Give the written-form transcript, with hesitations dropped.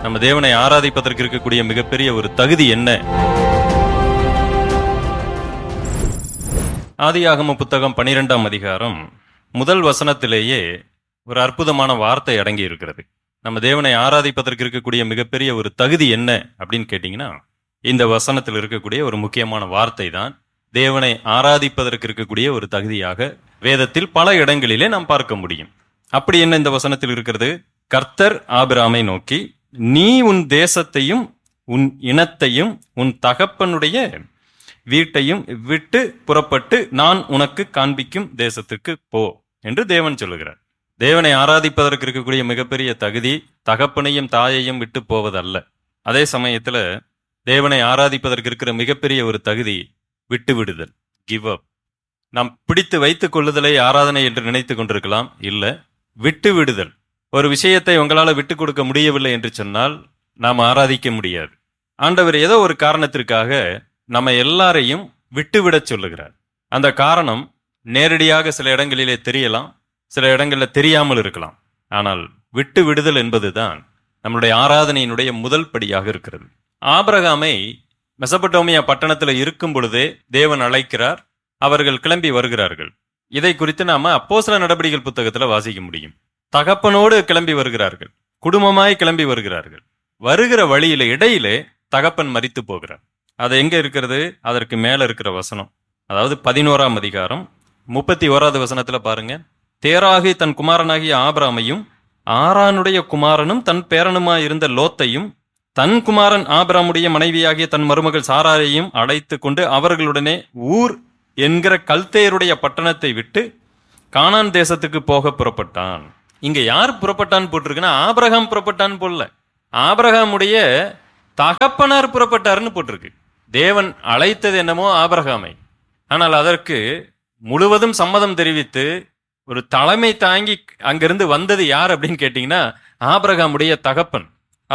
நம்ம தேவனை ஆராதிப்பதற்கு இருக்கக்கூடிய மிகப்பெரிய ஒரு தகுதி என்ன? ஆதியாகம புத்தகம் 12ஆம் அதிகாரம் முதல் வசனத்திலேயே ஒரு அற்புதமான வார்த்தை அடங்கி இருக்கிறது. நம்ம தேவனை ஆராதிப்பதற்கு இருக்கக்கூடிய மிகப்பெரிய ஒரு தகுதி என்ன அப்படின்னு கேட்டீங்கன்னா, இந்த வசனத்தில் இருக்கக்கூடிய ஒரு முக்கியமான வார்த்தை தான் தேவனை ஆராதிப்பதற்கு இருக்கக்கூடிய ஒரு தகுதியாக வேதத்தில் பல இடங்களிலே நாம் பார்க்க முடியும். அப்படி என்ன இந்த வசனத்தில் இருக்கிறது? கர்த்தர் ஆபிராமை நோக்கி, நீ உன் தேசத்தையும் உன் இனத்தையும் உன் தகப்பனுடைய வீட்டையும் விட்டு புறப்பட்டு நான் உனக்கு காண்பிக்கும் தேசத்துக்கு போ என்று தேவன் சொல்லுகிறார். தேவனை ஆராதிப்பதற்கு இருக்கக்கூடிய மிகப்பெரிய தகுதி தகப்பனையும் தாயையும் விட்டு போவதல்ல. அதே சமயத்துல தேவனை ஆராதிப்பதற்கு இருக்கிற மிகப்பெரிய ஒரு தகுதி விட்டு விடுதல், கிவ் அப். நாம் பிடித்து வைத்துக் கொள்ளுதலை ஆராதனை என்று நினைத்து கொண்டிருக்கலாம். இல்ல, விட்டு விடுதல். ஒரு விஷயத்தை உங்களால விட்டு கொடுக்க முடியவில்லை என்று சொன்னால் நாம் ஆராதிக்க முடியாது. ஆண்டவர் ஏதோ ஒரு காரணத்திற்காக நம்ம எல்லாரையும் விட்டுவிடச் சொல்லுகிறார். அந்த காரணம் நேரடியாக சில இடங்களிலே தெரியலாம், சில இடங்களில் தெரியாமல் இருக்கலாம். ஆனால் விட்டு விடுதல் என்பதுதான் நம்மளுடைய ஆராதனையினுடைய முதல் படியாக இருக்கிறது. ஆபிரகாமை மெசபடோமியா பட்டணத்தில் இருக்கும் பொழுதே தேவன் அழைக்கிறார். அவர்கள் கிளம்பி வருகிறார்கள். இதை குறித்து நாம அப்போஸ்தலர் நடபடிகள் புத்தகத்துல வாசிக்க முடியும். தகப்பனோடு கிளம்பி வருகிறார்கள், குடும்பமாய் கிளம்பி வருகிறார்கள். வருகிற வழியில இடையிலே தகப்பன் மரித்து போகிறார். அது எங்க இருக்கிறது? அதற்கு மேல இருக்கிற வசனம், அதாவது 11ஆம் அதிகாரம் 31வது வசனத்துல பாருங்க. தேராகி தன் குமாரனாகிய ஆபிராமையும் ஆரானுடைய குமாரனும் தன் பேரனுமாய் இருந்த லோத்தையும் தன் குமாரன் ஆபிராமுடைய மனைவியாகிய தன் மருமகள் சாராரையும் அழைத்து கொண்டு அவர்களுடனே ஊர் என்கிற கல்தேயருடைய பட்டணத்தை விட்டு கானான் தேசத்துக்கு போக புறப்பட்டான். இங்க யார் புறப்பட்டான்னு போட்டிருக்குன்னா, ஆபிரகாம் புறப்பட்டான்னு போடல, ஆபிரகாமுடைய தகப்பனார் புறப்பட்டாருன்னு போட்டிருக்கு. தேவன் அழைத்தது என்னமோ ஆபிரகாமை, ஆனால் அதற்கு முழுவதும் சம்மதம் தெரிவித்து ஒரு தலைமை தாங்கி அங்கிருந்து வந்தது யார் அப்படின்னு கேட்டீங்கன்னா, ஆபிரகாமுடைய தகப்பன்.